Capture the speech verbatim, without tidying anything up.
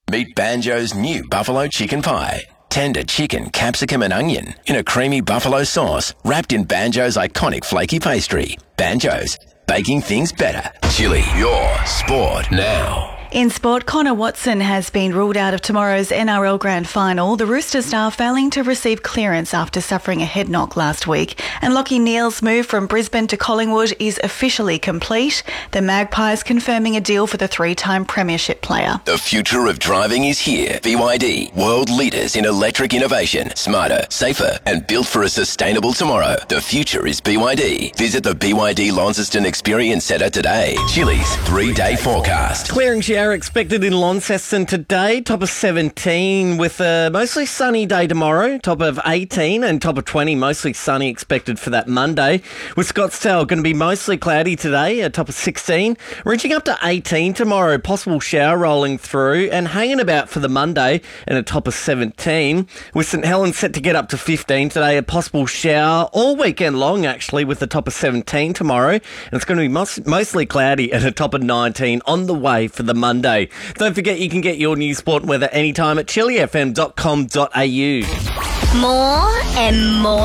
Meet Banjo's new buffalo chicken pie. Tender chicken, capsicum and onion in a creamy buffalo sauce wrapped in Banjo's iconic flaky pastry. Banjo's, baking things better. Chili, your sport now. In sport, Connor Watson has been ruled out of tomorrow's N R L Grand Final. The Roosters are failing to receive clearance after suffering a head knock last week. And Lachie Neale's move from Brisbane to Collingwood is officially complete. The Magpies confirming a deal for the three-time premiership player. The future of driving is here. B Y D, world leaders in electric innovation. Smarter, safer and built for a sustainable tomorrow. The future is B Y D. Visit the B Y D Launceston Experience Centre today. Chili's three-day forecast. Clearing shower expected in Launceston today, top of seventeen with a mostly sunny day tomorrow, top of eighteen and top of twenty, mostly sunny expected for that Monday. With Scottsdale going to be mostly cloudy today, a top of sixteen, reaching up to eighteen tomorrow, possible shower rolling through and hanging about for the Monday and a top of seventeen. With St Helens set to get up to fifteen today, a possible shower all weekend long actually with a top of seventeen tomorrow, and it's going to be most, mostly cloudy and a top of nineteen on the way for the Monday. Don't forget you can get your news, sport and weather anytime at chili f m dot com dot a u. More and more